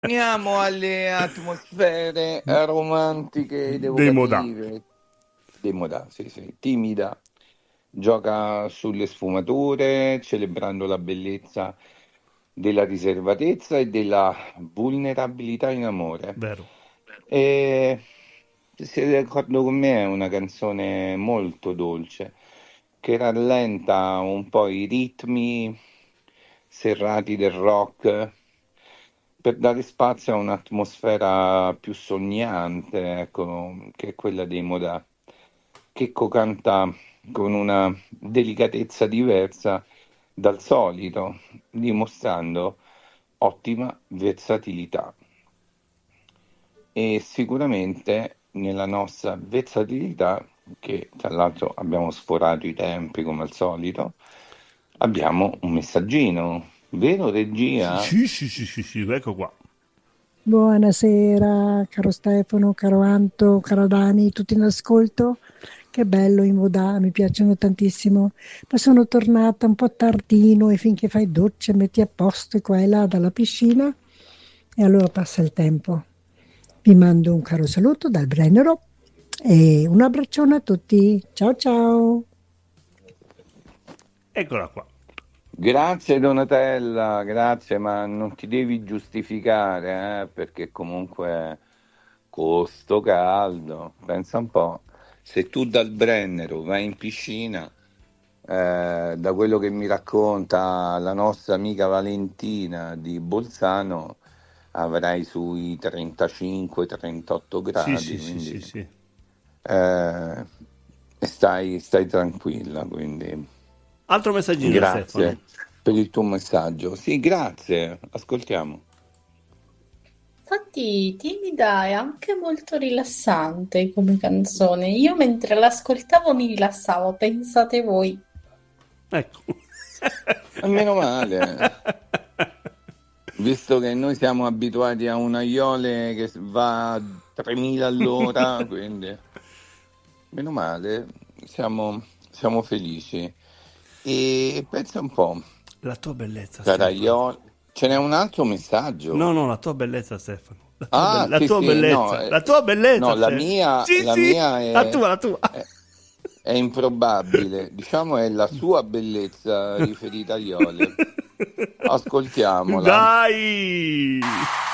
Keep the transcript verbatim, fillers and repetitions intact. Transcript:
Andiamo alle atmosfere romantiche, Dei Modà. evocative. Demoda, sì, sì. Timida, gioca sulle sfumature, celebrando la bellezza della riservatezza e della vulnerabilità in amore. Vero. E se siete d'accordo con me, è una canzone molto dolce che rallenta un po' i ritmi serrati del rock per dare spazio a un'atmosfera più sognante, ecco, che è quella dei Modà. Checco canta con una delicatezza diversa dal solito, dimostrando ottima versatilità. E sicuramente nella nostra versatilità, che tra l'altro abbiamo sforato i tempi come al solito, abbiamo un messaggino, vero regia? Sì, sì, sì, sì, sì, ecco qua. Buonasera, caro Stefano, caro Anto, caro Dani, tutti in ascolto. Che bello in Vodà, mi piacciono tantissimo. Ma sono tornata un po' tardino e finché fai docce, metti a posto e qua e là dalla piscina e allora passa il tempo. Vi mando un caro saluto dal Brennero e un abbraccione a tutti. Ciao ciao! Eccola qua. Grazie Donatella, grazie, ma non ti devi giustificare, eh, perché comunque costo caldo, pensa un po', se tu dal Brennero vai in piscina, eh, da quello che mi racconta la nostra amica Valentina di Bolzano, avrai sui trentacinque trentotto Sì, sì, gradi, sì, sì, quindi sì. eh, stai, stai tranquilla, quindi Altro messaggino da Stefano. grazie per il tuo messaggio. Sì, grazie, ascoltiamo. Infatti, timida è anche molto rilassante come canzone. Io mentre l'ascoltavo mi rilassavo, pensate voi. Ecco. E meno male, visto che noi siamo abituati a un aiole che va a tremila all'ora, quindi meno male, siamo, siamo felici. E pensa un po', La tua bellezza, cara Stefano. aiole, ce n'è un altro No, messaggio. no, la tua bellezza, Stefano. La tua, be- Ah, la sì, tua sì, no, bellezza. eh, La tua bellezza, no, la Stefano. mia, Sì, la sì. mia La è, tua, la tua. è- è improbabile, diciamo è la sua bellezza riferita a Iole. Ascoltiamola. Dai!